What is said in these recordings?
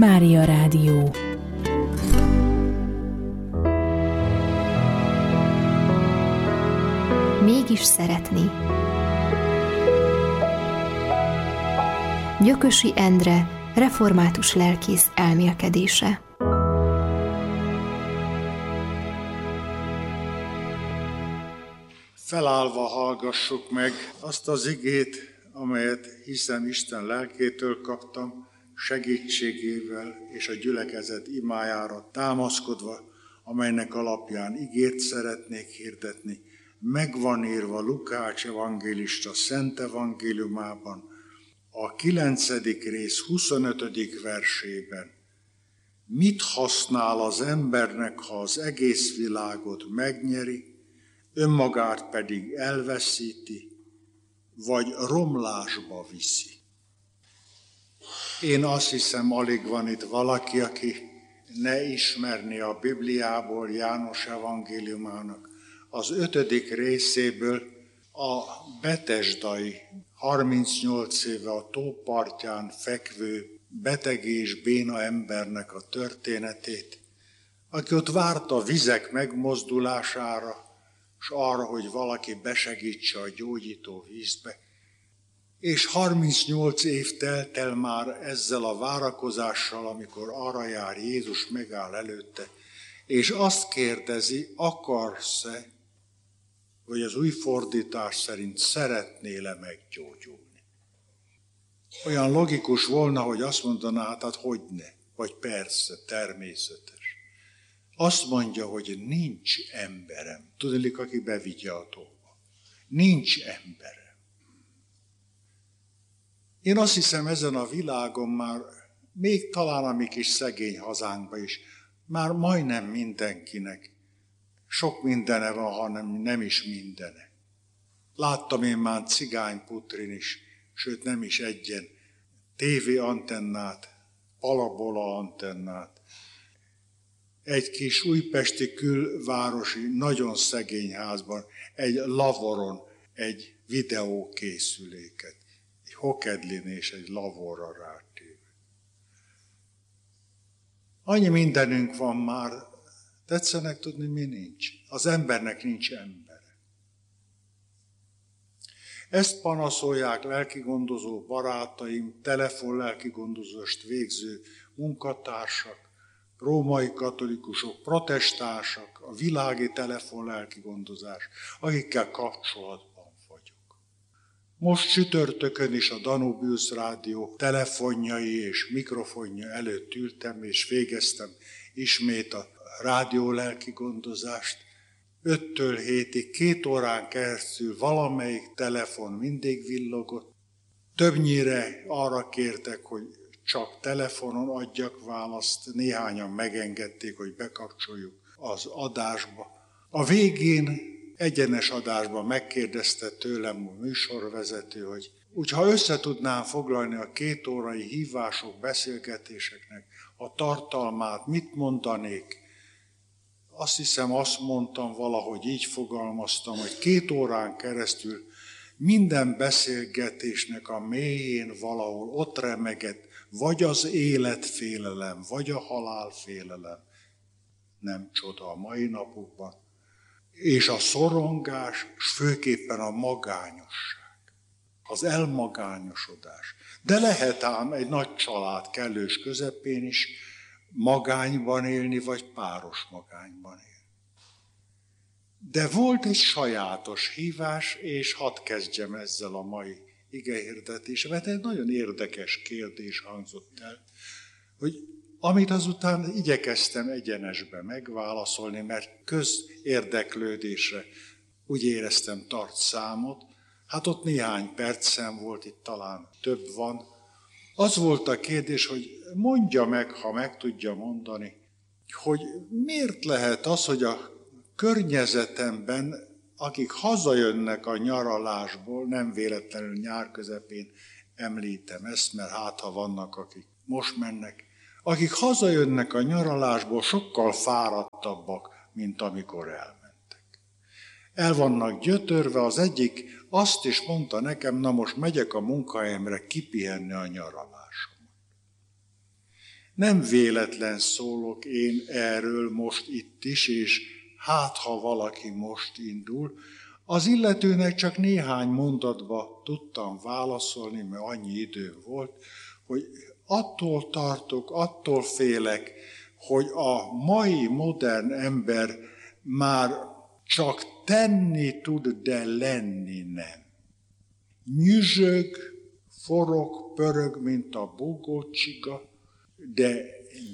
Mária Rádió. Mégis szeretni. Gyökösi Endre, református lelkész elmélkedése. Felállva hallgassuk meg azt az igét, amelyet hiszem Isten lelkétől kaptam, segítségével és a gyülekezet imájára támaszkodva, amelynek alapján igét szeretnék hirdetni. Megvan írva Lukács evangélista Szent Evangéliumában, a 9. rész 25. versében. Mit használ az embernek, ha az egész világot megnyeri, önmagát pedig elveszíti, vagy romlásba viszi? Én azt hiszem, alig van itt valaki, aki ne ismerné a Bibliából, János evangéliumának az 5. részéből a betesdai, 38 éve a tópartján fekvő beteg és béna embernek a történetét, aki ott várta a vizek megmozdulására, és arra, hogy valaki besegítse a gyógyító vízbe. És 38 év telt el már ezzel a várakozással, amikor arra jár Jézus, megáll előtte, és azt kérdezi, akarsz-e, vagy az új fordítás szerint szeretnél-e meggyógyulni? Olyan logikus volna, hogy azt mondaná, hát hogyne, vagy persze, természetes. Azt mondja, hogy nincs emberem. Tudnék, aki bevigye a tóba. Nincs emberem. Én azt hiszem, ezen a világon már, még talán a mi kis szegény hazánkban is, már majdnem mindenkinek sok mindene van, hanem nem is mindene. Láttam én már cigányputrin is, sőt nem is egyen, tévéantennát, parabola antennát. Egy kis újpesti külvárosi, nagyon szegény házban, egy lavoron, egy videókészüléket, egy hokedlin és egy lavorra rátéve. Annyi mindenünk van már, tetszenek tudni, mi nincs. Az embernek nincs embere. Ezt panaszolják lelkigondozó barátaim, telefonlelkigondozást végző munkatársak, római katolikusok, protestánsak, a világi telefonlelkigondozás, akikkel kapcsolatban vagyok. Most csütörtökön is a Danubius Rádió telefonjai és mikrofonja előtt ültem, és végeztem ismét a rádió lelkigondozást. 5-től 7-ig, 2 órán keresztül valamelyik telefon mindig villogott. Többnyire arra kértek, hogy csak telefonon adjak választ, néhányan megengedték, hogy bekapcsoljuk az adásba. A végén egyenes adásban megkérdezte tőlem a műsorvezető, hogy ha össze tudnám foglalni a 2 órai hívások, beszélgetéseknek a tartalmát, mit mondanék? Azt hiszem, azt mondtam, valahogy így fogalmaztam, hogy 2 órán keresztül minden beszélgetésnek a mélyén valahol ott remegett, vagy az életfélelem, vagy a halálfélelem. Nem csoda a mai napokban. És a szorongás, és főképpen a magányosság, az elmagányosodás. De lehet ám egy nagy család kellős közepén is magányban élni, vagy páros magányban élni. De volt egy sajátos hívás, és hadd kezdjem ezzel a mai igehirdetéssel, mert egy nagyon érdekes kérdés hangzott el, hogy amit azután igyekeztem egyenesbe megválaszolni, mert közérdeklődésre úgy éreztem tart számot, hát ott néhány percem volt, itt talán több van. Az volt a kérdés, hogy mondja meg, ha meg tudja mondani, hogy miért lehet az, hogy a környezetemben, akik hazajönnek a nyaralásból, nem véletlenül nyár közepén említem ezt, mert hát ha vannak, akik most mennek, akik hazajönnek a nyaralásból, sokkal fáradtabbak, mint amikor elmentek. El vannak gyötörve, az egyik azt is mondta nekem, na most megyek a munkahelyemre kipihenni a nyaralásomat. Nem véletlen szólok én erről most itt is, és hát ha valaki most indul, az illetőnek csak néhány mondatba tudtam válaszolni, mert annyi idő volt, hogy attól tartok, attól félek, hogy a mai modern ember már csak tenni tud, de lenni nem. Nyüzsög, forog, pörög, mint a búgócsiga, de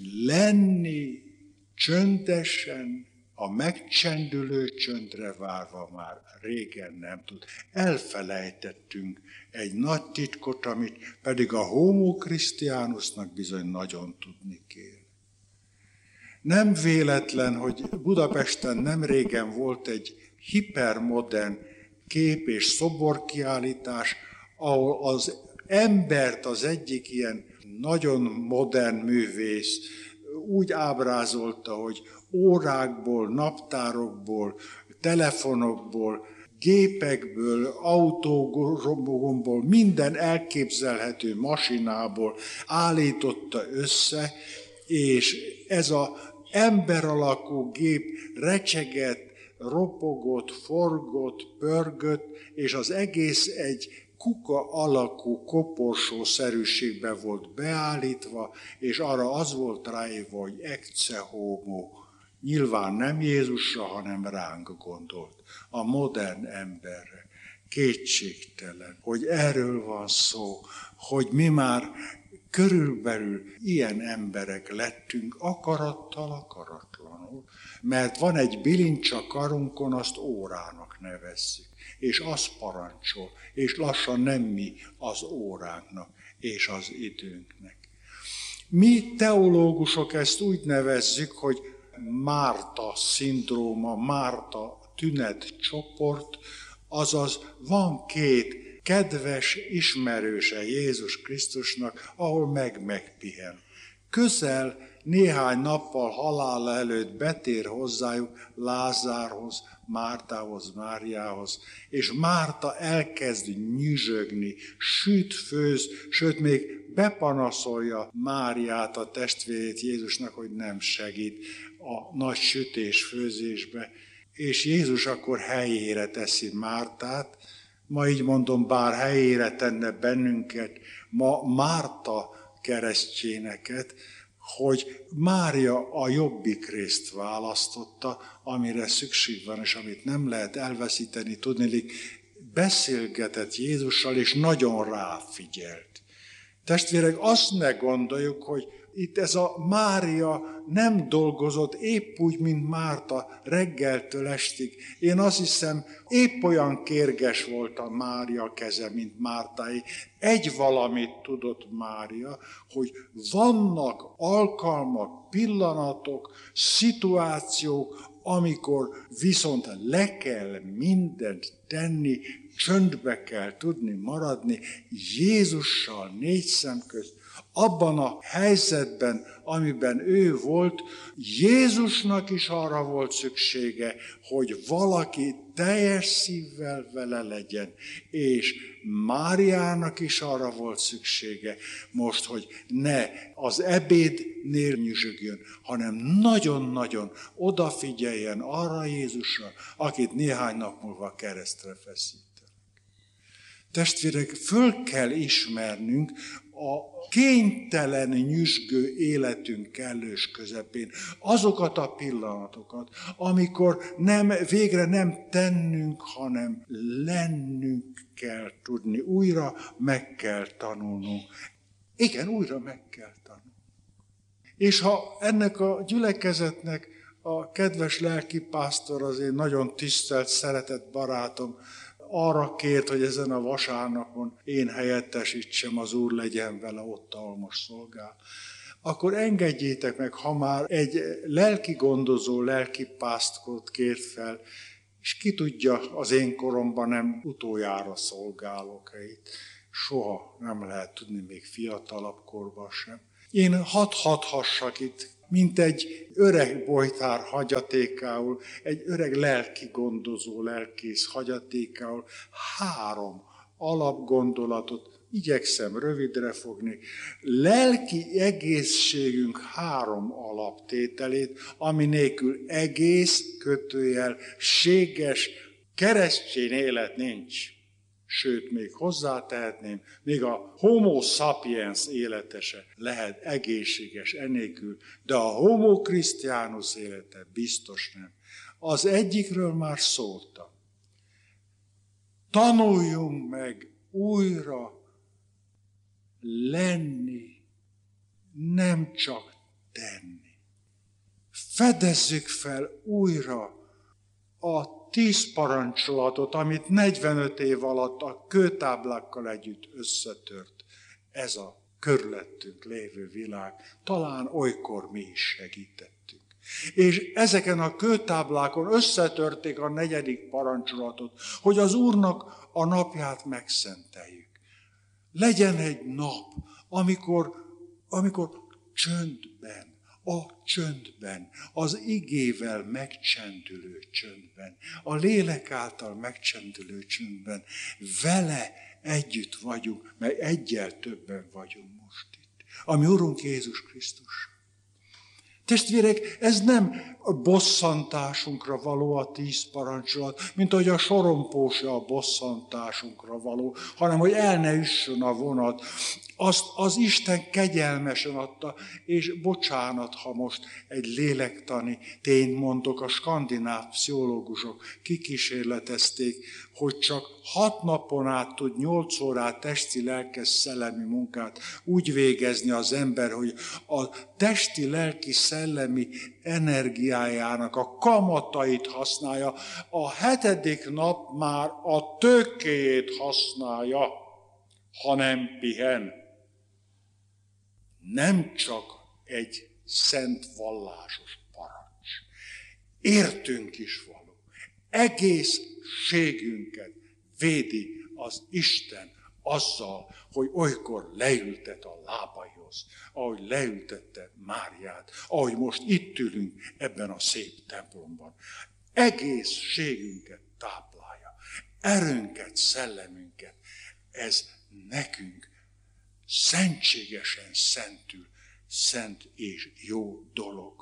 lenni csöndesen, a megcsendülő csöndre várva már régen nem tud. Elfelejtettünk egy nagy titkot, amit pedig a Homo Christianusnak bizony nagyon tudni kell. Nem véletlen, hogy Budapesten nem régen volt egy hipermodern kép- és szoborkiállítás, ahol az embert az egyik ilyen nagyon modern művész úgy ábrázolta, hogy órákból, naptárokból, telefonokból, gépekből, autógomból, minden elképzelhető masinából állította össze, és ez az ember alakú gép recsegett, ropogott, forgott, pörgött, és az egész egy kuka alakú koporsószerűségbe volt beállítva, és arra az volt ráírva, hogy ecce homo. Nyilván nem Jézusra, hanem ránk gondolt, a modern emberre. Kétségtelen, hogy erről van szó, hogy mi már körülbelül ilyen emberek lettünk, akarattal, akaratlanul, mert van egy bilincs a karunkon, azt órának nevezzük, és az parancsol, és lassan nem mi az óránknak és az időnknek. Mi teológusok ezt úgy nevezzük, hogy Márta szindróma, Márta tünetcsoport, azaz van két kedves ismerőse Jézus Krisztusnak, ahol megpihen. Közel néhány nappal halála előtt betér hozzájuk Lázárhoz, Mártához, Máriához, és Márta elkezd nyüzsögni, süt, főz, sőt még bepanaszolja Máriát, a testvérét Jézusnak, hogy nem segít a nagy sütés-főzésbe, és Jézus akkor helyére teszi Mártát, ma így mondom, bár helyére tenne bennünket, ma Márta keresztjéneket, hogy Mária a jobbik részt választotta, amire szükség van, és amit nem lehet elveszíteni, tudniillik, beszélgetett Jézussal, és nagyon ráfigyelt. Testvérek, azt ne gondoljuk, hogy itt ez a Mária nem dolgozott épp úgy, mint Márta reggeltől estig. Én azt hiszem, épp olyan kérges volt a Mária keze, mint Mártáé. Egy valamit tudott Mária, hogy vannak alkalmak, pillanatok, szituációk, amikor viszont le kell mindent tenni, csöndbe kell tudni maradni, Jézussal négy szem közt, abban a helyzetben, amiben ő volt, Jézusnak is arra volt szüksége, hogy valaki teljes szívvel vele legyen, és Máriának is arra volt szüksége most, hogy ne az ebédnél nyüzsögjön, hanem nagyon-nagyon odafigyeljen arra Jézusra, akit néhány nap múlva keresztre feszítenek. Testvérek, föl kell ismernünk a kénytelen nyüzsgő életünk kellős közepén azokat a pillanatokat, amikor végre nem tennünk, hanem lennünk kell tudni. Újra meg kell tanulnunk. Igen, újra meg kell tanulnunk. És ha ennek a gyülekezetnek a kedves lelkipásztor, az én nagyon tisztelt, szeretett barátom, arra kért, hogy ezen a vasárnapon én helyettesítsem, az Úr legyen vele ott, ahol most szolgál, akkor engedjétek meg, ha már egy lelki gondozó, lelki pásztort kért fel, és ki tudja, az én koromban nem utoljára szolgálok itt. Soha nem lehet tudni, még fiatalabb korban sem. Én hathathassak itt, mint egy öreg bojtár hagyatékául, egy öreg lelki gondozó, lelkész hagyatékául 3 alapgondolatot, igyekszem rövidre fogni, lelki egészségünk 3 alaptételét, ami nélkül egész, séges, keresztény élet nincs. Sőt, még hozzátehetném, még a homo sapiens élete se lehet egészséges enélkül, de a homo christianus élete biztos nem. Az egyikről már szóltam. Tanuljunk meg újra lenni, nem csak tenni. Fedezzük fel újra a 10 parancsolatot, amit 45 év alatt a kőtáblákkal együtt összetört ez a körülöttünk lévő világ. Talán olykor mi is segítettünk. És ezeken a kőtáblákon összetörték a 4. parancsolatot, hogy az Úrnak a napját megszenteljük. Legyen egy nap, amikor csöndben, a csöndben, az igével megcsendülő csöndben, a lélek által megcsendülő csöndben vele együtt vagyunk, mert egyel többen vagyunk most itt. Ami Urunk Jézus Krisztus. Testvérek, ez nem a bosszantásunkra való a 10 parancsolat, mint ahogy a sorompósa a bosszantásunkra való, hanem hogy el ne üssön a vonat. Azt az Isten kegyelmesen adta, és bocsánat, ha most egy lélektani tényt mondok, a skandináv pszichológusok kikísérletezték, hogy csak 6 napon át tud 8 órát testi, lelkes, szellemi munkát úgy végezni az ember, hogy a testi, lelki, szellemi energiájának a kamatait használja, a 7. nap már a tőkéjét használja, ha nem pihen. Nem csak egy szent vallásos parancs. Értünk is való. Egészségünket védi az Isten azzal, hogy olykor leültet a lábaihoz, ahogy leültette Máriát, ahogy most itt ülünk ebben a szép templomban. Egészségünket táplálja, erőnket, szellemünket. Ez nekünk szentségesen szent és jó dolog.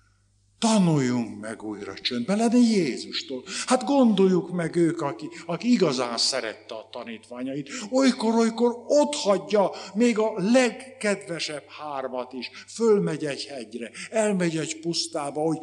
Tanuljunk meg újra csöndben lenni Jézustól. Hát gondoljuk meg aki igazán szerette a tanítványait. Olykor ott hagyja még a legkedvesebb 3 is. Fölmegy egy hegyre, elmegy egy pusztába, hogy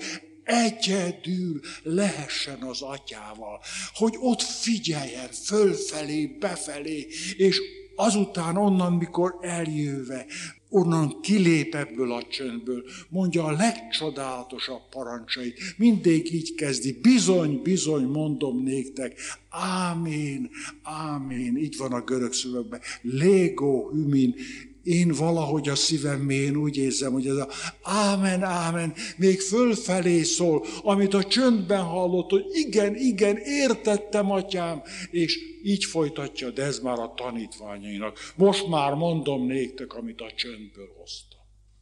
egyedül lehessen az atyával, hogy ott figyeljen fölfelé, befelé, és azután onnan, mikor eljöve, onnan kilép ebből a csöndből, mondja a legcsodálatosabb parancsait. Mindig így kezdi, bizony, mondom néktek, ámén, ámén, így van a görög szövegben, légó, hümin, én valahogy a szívem mélyén úgy érzem, hogy ez a ámen, ámen még fölfelé szól, amit a csöndben hallott, hogy igen, értettem, atyám, és így folytatja, de ez már a tanítványainak. Most már mondom néktek, amit a csöndből hoztam.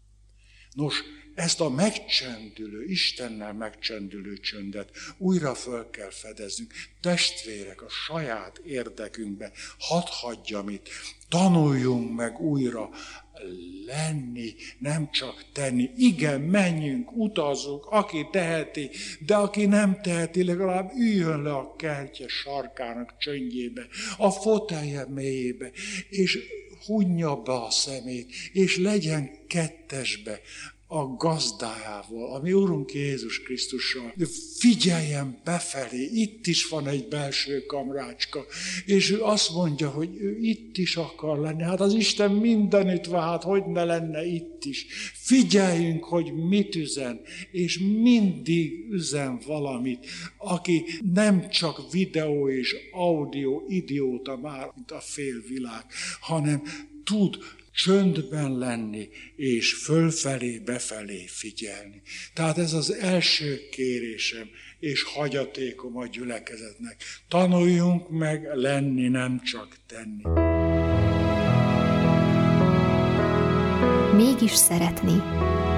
Nos, ezt a megcsendülő, Istennel megcsendülő csöndet újra föl kell fedeznünk. Testvérek, a saját érdekünkbe hadd hagyjam itt, tanuljunk meg újra lenni, nem csak tenni. Igen, menjünk, utazzunk, aki teheti, de aki nem teheti, legalább üljön le a kertje sarkának csöndjébe, a fotelje mélyébe, és hunja be a szemét, és legyen kettesbe a gazdájával, ami Urunk Jézus Krisztussal. Figyeljen befelé, itt is van egy belső kamrácska, és ő azt mondja, hogy ő itt is akar lenni. Hát az Isten mindenütt van, hát hogy ne lenne itt is. Figyeljünk, hogy mit üzen, és mindig üzen valamit, aki nem csak videó és audio idióta már, mint a félvilág, hanem tud csöndben lenni, és fölfelé, befelé figyelni. Tehát ez az első kérésem, és hagyatékom a gyülekezetnek. Tanuljunk meg lenni, nem csak tenni. Mégis szeretni.